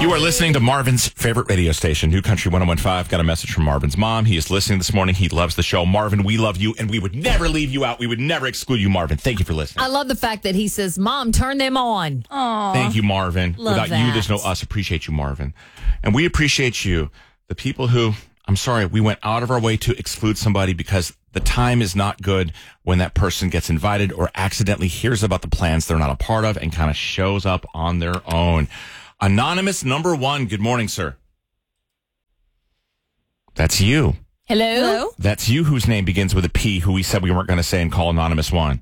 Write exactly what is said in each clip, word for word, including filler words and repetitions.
You are listening to Marvin's favorite radio station, New Country one oh one five. Got a message from Marvin's mom. He is listening this morning. He loves the show. Marvin, we love you, and we would never leave you out. We would never exclude you, Marvin. Thank you for listening. I love the fact that he says, Mom, turn them on. Aww. Thank you, Marvin. Love Without that. you, there's no us. Appreciate you, Marvin. And we appreciate you, the people who, I'm sorry, we went out of our way to exclude somebody because the time is not good when that person gets invited or accidentally hears about the plans they're not a part of and kind of shows up on their own. Anonymous number one. Good morning, sir. That's you. Hello? Hello? That's you whose name begins with a P, who we said we weren't going to say and call Anonymous one.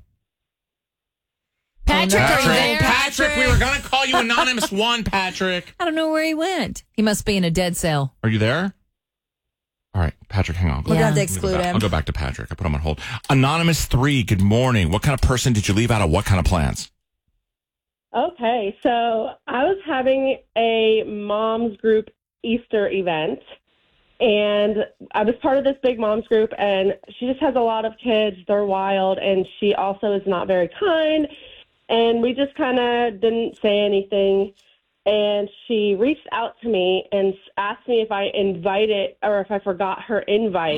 Patrick, are you there? Patrick, we were going to call you Anonymous one, Patrick. I don't know where he went. He must be in a dead cell. Are you there? All right, Patrick, hang on. We're Yeah. going to I'll go exclude back- him. I'll go back to Patrick. I put him on hold. Anonymous three, good morning. What kind of person did you leave out of what kind of plans? Okay, so I was having a mom's group Easter event, and I was part of this big mom's group, and she just has a lot of kids. They're wild, and she also is not very kind, and we just kind of didn't say anything, and she reached out to me and asked me if I invited or if I forgot her invite.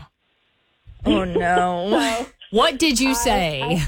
Oh, no. So, What did you I- say? I-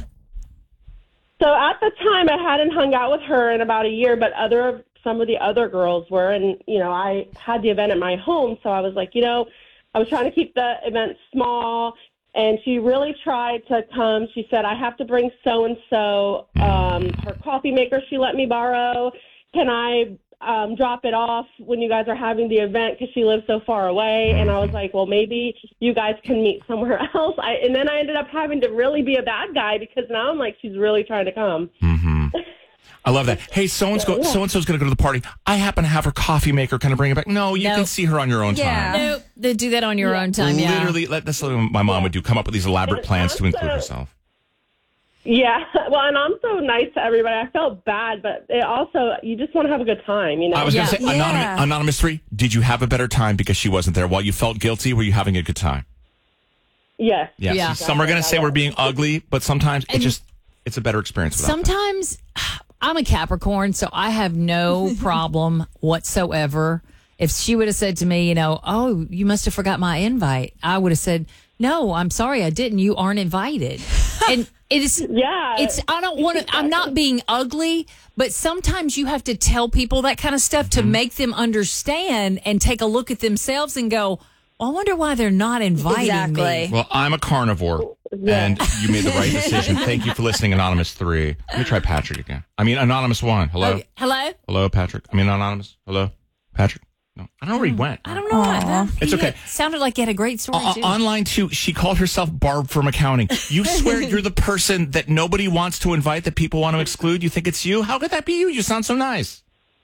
So at the time, I hadn't hung out with her in about a year, but other some of the other girls were, and you know, I had the event at my home, so I was like, you know, I was trying to keep the event small, and she really tried to come. She said, I have to bring so and so um her coffee maker she let me borrow. Can I um, drop it off when you guys are having the event because she lives so far away? And I was like, well, maybe you guys can meet somewhere else. I, and then I ended up having to really be a bad guy because now I'm like, she's really trying to come. Mm-hmm. I love that. Hey, so-and-so, so-and-so's going to go to the party. I happen to have her coffee maker. Can I bring it back? No, you No. can see her on your own Yeah. time. Nope. They do that on your own time, yeah. Literally, let- that's what my mom would do. Come up with these elaborate plans to include herself. Yeah, well, and I'm so nice to everybody. I felt bad, but it also, you just want to have a good time, you know? I was going to Yeah. say, Yeah. Anonymous, Anonymous three, did you have a better time because she wasn't there? While you felt guilty, were you having a good time? Yes. Yeah. Yeah. See, some are going to say we're being ugly, but sometimes it And just, it's a better experience without that. Sometimes I'm a Capricorn, so I have no problem whatsoever. If she would have said to me, you know, oh, you must have forgot my invite, I would have said, no, I'm sorry, I didn't. You aren't invited. And it is, Yeah. it's, I don't want to, I'm not being ugly, but sometimes you have to tell people that kind of stuff to make them understand and take a look at themselves and go, well, I wonder why they're not inviting Exactly. me. Well, I'm a carnivore, and you made the right decision. Thank you for listening, Anonymous three. Let me try Patrick again. I mean, Anonymous one. Hello? Okay. Hello? Hello, Patrick. I mean, Anonymous. Hello, Patrick. No, I don't know where he went. I don't know. That, It's he okay. Sounded like he had a great story, Uh, too. online, too, she called herself Barb from accounting. You swear you're the person that nobody wants to invite, that people want to exclude? You think it's you? How could that be you? You sound so nice.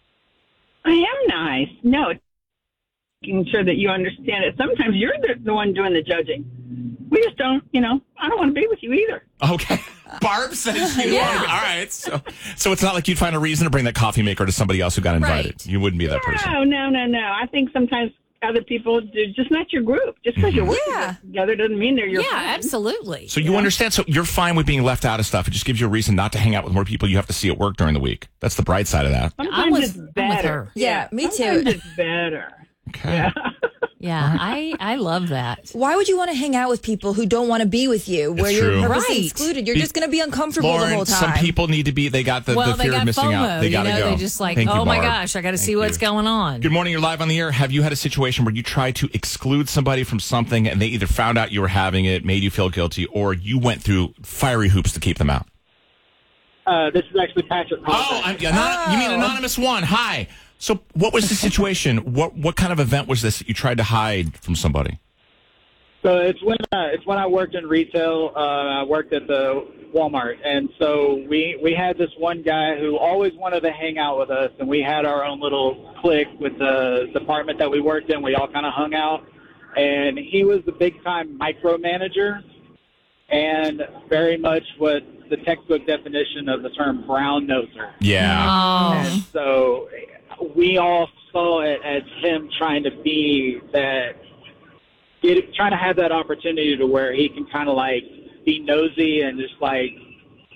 I am nice. No, making sure that you understand it. Sometimes you're the, the one doing the judging. We just don't, you know, I don't want to be with you either. Okay. Barb says you Yeah. want to be. All right. So, so it's not like you'd find a reason to bring that coffee maker to somebody else who got invited. Right. You wouldn't be that person. No, no, no, no. I think sometimes other people do just not your group. Just because you're working Yeah. together doesn't mean they're your yeah, friend. absolutely. So you understand. So you're fine with being left out of stuff. It just gives you a reason not to hang out with more people you have to see at work during the week. That's the bright side of that. Sometimes I'm with- it's I'm with better. her. Yeah, me too. Sometimes it's better. Okay. Yeah. Yeah, I, I love that. Why would you want to hang out with people who don't want to be with you, where It's you're true. purposely Right. excluded? You're Be- just going to be uncomfortable the Lauren, whole some time. people need to be, they got the, well, the they fear got of missing FOMO. out. They you got to know, go. they're just like, Thank you, oh my Barb. gosh, I got to see Thank what's you. going on. Good morning. You're live on the air. Have you had a situation where you tried to exclude somebody from something and they either found out you were having it, made you feel guilty, or you went through fiery hoops to keep them out? Uh, this is actually Patrick. Oh, I'm, anon- you mean Anonymous one. Hi. So what was the situation? What what kind of event was this that you tried to hide from somebody? So it's when uh, it's when I worked in retail. Uh, I worked at the Walmart, and so we we had this one guy who always wanted to hang out with us, and we had our own little clique with the department that we worked in. We all kind of hung out, and he was the big time micromanager, and very much what the textbook definition of the term brown noser. Yeah. Oh, And so we all saw it as him trying to be that, get, trying to have that opportunity to where he can kind of like be nosy and just like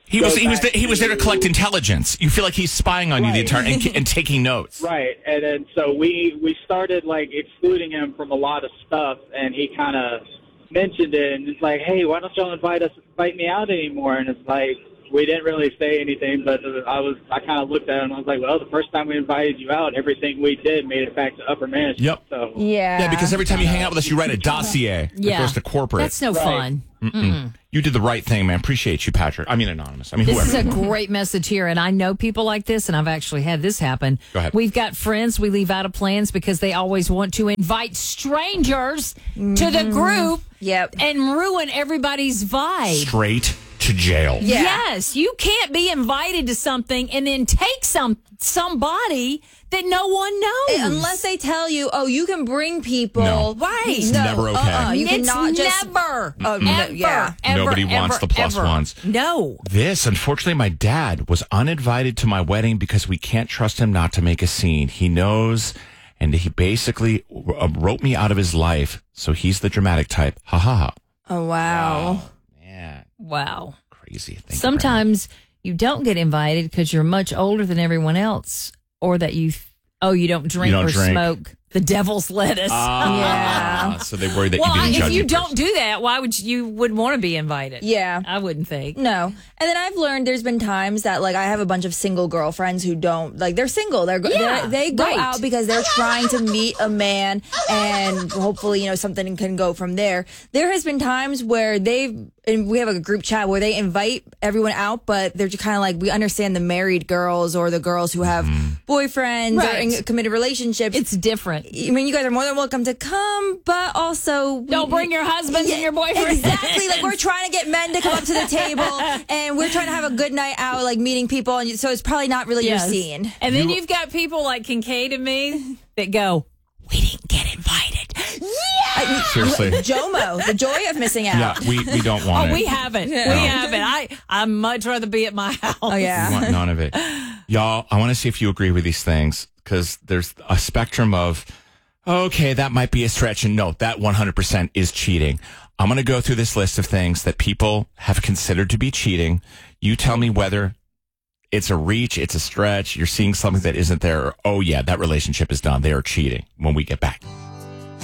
He go was he was back there, he was there to collect intelligence. You feel like he's spying on you the Right. entire and, and taking notes. Right, and then so we we started like excluding him from a lot of stuff, and he kind of mentioned it, and it's like, hey, why don't y'all invite us, invite me out anymore? And it's like we didn't really say anything, but I was I kind of looked at him and I was like, well, the first time we invited you out, everything we did made it back to upper management. Yep. So Yeah. Yeah, because every time you hang out with us, you write a dossier that Yeah. goes to corporate. That's no Right. fun. Mm-mm. You did the right thing, man. Appreciate you, Patrick. I mean, anonymous. I mean, This whoever. is a great message here, and I know people like this, and I've actually had this happen. Go ahead. We've got friends we leave out of plans because they always want to invite strangers to the group Yep. and ruin everybody's vibe. Straight to jail. Yeah. Yes, you can't be invited to something and then take some somebody that no one knows. Unless they tell you, oh, you can bring people. No. Right. It's No, never okay. uh-uh, you it's cannot just. never, Oh, no, ever, yeah. ever, Nobody ever, wants the plus ever. ones. No. This, unfortunately, my dad was uninvited to my wedding because we can't trust him not to make a scene. He knows, and he basically uh, wrote me out of his life. So he's the dramatic type. Ha ha ha. Oh, wow. Man, Wow. crazy. Thank you very Sometimes you don't get invited because you're much older than everyone else, or that you, oh, you don't drink don't or drink. smoke the devil's lettuce. Ah, Yeah. So they worry that well, you I, didn't judge if you me don't first. do that, why would you, you would want to be invited? Yeah. I wouldn't think. No. And then I've learned there's been times that like I have a bunch of single girlfriends who don't like they're single. They're, Yeah, they're they go right. out because they're trying to meet a man and hopefully, you know, something can go from there. There has been times where they've and we have a group chat where they invite everyone out, but they're just kind of like we understand the married girls or the girls who have boyfriends or Right. in committed relationships. It's different. I mean, you guys are more than welcome to come, but also Don't bring your husbands and your boyfriends. Exactly. Like we're trying to get men to come up to the table, and we're trying to have a good night out, like meeting people, and so it's probably not really Yes. your scene. And then you've got people like Kincaid and me that go, we didn't get invited. Yeah. Seriously. Jomo, the joy of missing out. Yeah, we, we don't want Oh, it. we haven't. We haven't. I, I'd much rather be at my house. Oh yeah. We want none of it. Y'all, I want to see if you agree with these things because there's a spectrum of, okay, that might be a stretch. And no, that one hundred percent is cheating. I'm going to go through this list of things that people have considered to be cheating. You tell me whether it's a reach, it's a stretch, you're seeing something that isn't there, or, oh, yeah, that relationship is done. They are cheating when we get back.